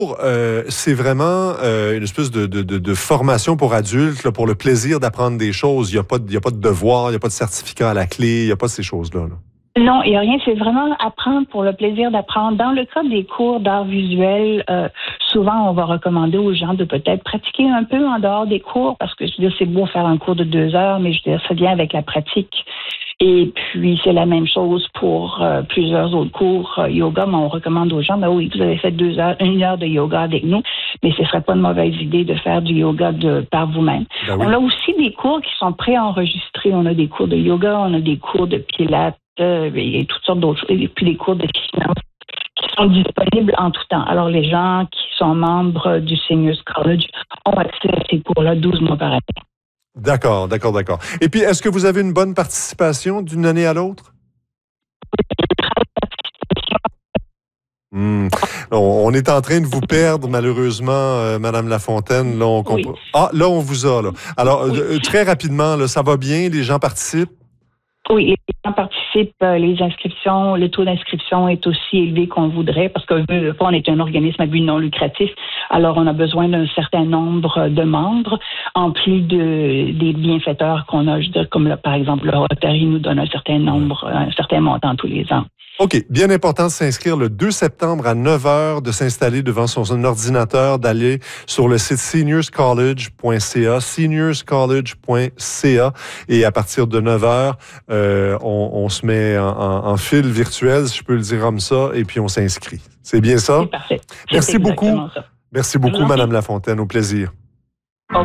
C'est vraiment une espèce de formation pour adultes, là, pour le plaisir d'apprendre des choses. Il y a pas de devoir, il n'y a pas de certificat à la clé, il n'y a pas ces choses-là. Là. Non, il n'y a rien. C'est vraiment apprendre pour le plaisir d'apprendre. Dans le cas des cours d'art visuel, souvent, on va recommander aux gens de peut-être pratiquer un peu en dehors des cours parce que, je veux dire, c'est beau faire un cours de 2 heures, mais je veux dire, ça vient avec la pratique. Et puis, c'est la même chose pour plusieurs autres cours yoga, mais on recommande aux gens, ben oui, vous avez fait 2 heures, 1 heure de yoga avec nous, mais ce serait pas une mauvaise idée de faire du yoga par vous-même. Ben oui. On a aussi des cours qui sont préenregistrés. On a des cours de yoga, on a des cours de pilates, et toutes sortes d'autres choses, et puis des cours de finance qui sont disponibles en tout temps. Alors, les gens qui sont membres du Seniors College ont accès à ces cours-là 12 mois par année. D'accord. Et puis, est-ce que vous avez une bonne participation d'une année à l'autre? On est en train de vous perdre, malheureusement, Madame Lafontaine. Là, on Oui. là, on vous a. Là. Alors, Oui. très rapidement, là, ça va bien? Les gens participent? Oui, les gens participent, les inscriptions, le taux d'inscription est aussi élevé qu'on voudrait parce qu'on est un organisme à but non lucratif, alors on a besoin d'un certain nombre de membres, en plus des bienfaiteurs qu'on a, je veux dire, comme par exemple le Rotary nous donne un certain nombre, un certain montant tous les ans. OK. Bien important de s'inscrire le 2 septembre à 9h, de s'installer devant son ordinateur, d'aller sur le site seniorscollege.ca, et à partir de 9h, on se met en fil virtuel, si je peux le dire comme ça, et puis on s'inscrit. C'est bien ça? C'est parfait. Merci beaucoup. Ça. Merci beaucoup, Madame Lafontaine. Au plaisir.